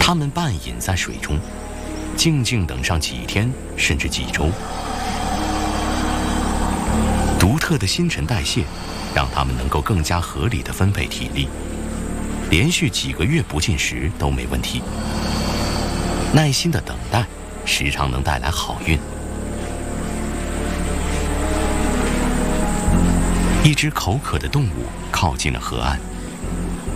它们半隐在水中，静静等上几天甚至几周。独特的新陈代谢让它们能够更加合理地分配体力，连续几个月不进食都没问题。耐心的等待时常能带来好运。一只口渴的动物靠近了河岸，